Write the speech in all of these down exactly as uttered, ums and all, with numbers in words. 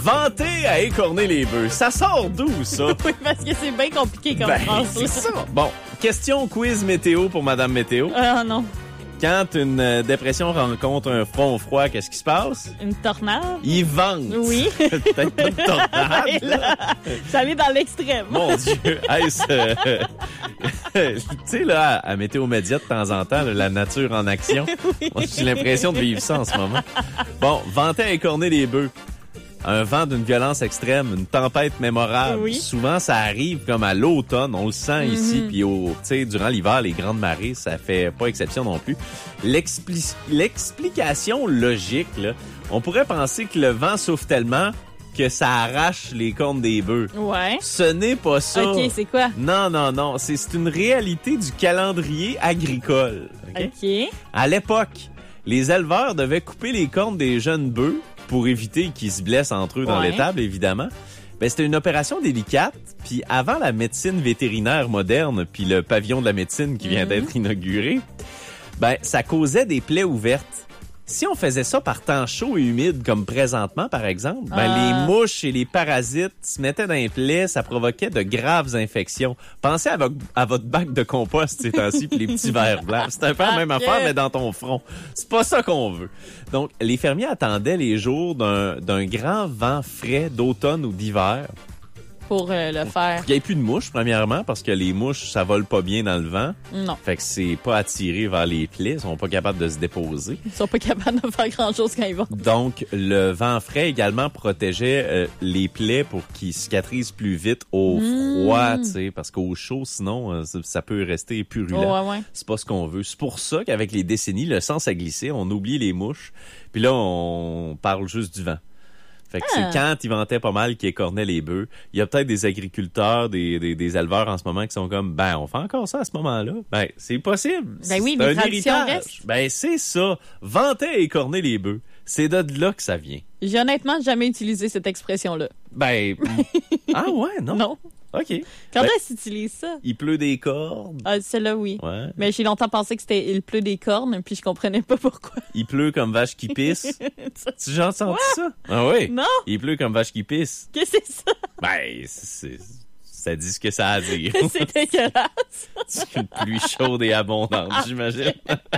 vanter à écorner les bœufs. Ça sort d'où, ça? Oui, parce que c'est bien compliqué comme Ben, phrase. c'est ça. Bon, question quiz météo pour Madame Météo. Ah non. Quand une euh, dépression rencontre un front froid, qu'est-ce qui se passe? Une tornade? Il vente. Oui. Peut-être pas de tornade. Et là, ça allait dans l'extrême. Mon Dieu. Hey, c'est- tu sais, là, à Météo Média, de temps en temps, là, la nature en action. Oui. Moi, j'ai l'impression de vivre ça en ce moment. Bon, vanter à écorner les bœufs. Un vent d'une violence extrême, une tempête mémorable. Oui. Souvent, ça arrive comme à l'automne, on le sent Mm-hmm. ici, puis au, tu sais, durant l'hiver, les grandes marées, ça fait pas exception non plus. L'expli- L'explication logique, là, on pourrait penser que le vent souffle tellement que ça arrache les cornes des bœufs. Ouais. Ce n'est pas ça. OK, c'est quoi? Non, non, non. C'est c'est une réalité du calendrier agricole. OK? OK. À l'époque, les éleveurs devaient couper les cornes des jeunes bœufs pour éviter qu'ils se blessent entre eux dans Ouais. l'étable, évidemment. Ben, c'était une opération délicate. Puis avant la médecine vétérinaire moderne, puis le pavillon de la médecine qui vient Mhm. d'être inauguré, ben, ça causait des plaies ouvertes. Si on faisait ça par temps chaud et humide, comme présentement, par exemple, ben, Ah. les mouches et les parasites se mettaient dans les plaies, ça provoquait de graves infections. Pensez à votre, à votre bac de compost ces temps-ci, puis les petits verres blancs. C'est un peu la même Parfait. affaire, mais dans ton front. C'est pas ça qu'on veut. Donc, les fermiers attendaient les jours d'un, d'un grand vent frais d'automne ou d'hiver. Pour euh, le faire. Il n'y ait plus de mouches, premièrement, parce que les mouches, ça vole pas bien dans le vent. Non. Fait que c'est pas attiré vers les plaies, ils sont pas capables de se déposer. Ils sont pas capables de faire grand-chose quand ils vont. Donc, le vent frais également protégeait euh, les plaies pour qu'ils cicatrisent plus vite au froid, tu sais, parce qu'au chaud, sinon, euh, ça, ça peut rester purulent. Oh, ouais, ouais. C'est pas ce qu'on veut. C'est pour ça qu'avec les décennies, le sens a glissé, on oublie les mouches, puis là, on parle juste du vent. Fait que Ah. c'est quand ils vantaient pas mal qu'ils écornaient les bœufs. Il y a peut-être des agriculteurs, des, des, des éleveurs en ce moment qui sont comme, ben, on fait encore ça à ce moment-là. Ben, c'est possible. Ben oui, C'est mais un tradition héritage. reste. Ben, c'est ça. Vanter et écorner les bœufs. C'est de là que ça vient. J'ai honnêtement jamais utilisé cette expression-là. Ben, ah ouais, non? Non. OK. Quand Ben, est-ce que tu utilises ça? il pleut des cordes. Ah, celle-là, oui. Ouais. Mais j'ai longtemps pensé que c'était il pleut des cornes, puis je comprenais pas pourquoi. Il pleut comme vache qui pisse. Tu as entendu ça? Ah oui? Non? Il pleut comme vache qui pisse. Qu'est-ce que c'est ça? Ben, c'est, ça dit ce que ça a à dire. C'est dégueulasse. C'est une pluie chaude et abondante, j'imagine.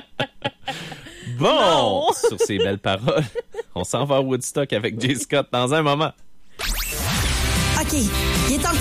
Bon, Non. sur ces belles paroles, on s'en va à Woodstock avec Jay Scott dans un moment. OK, il est temps de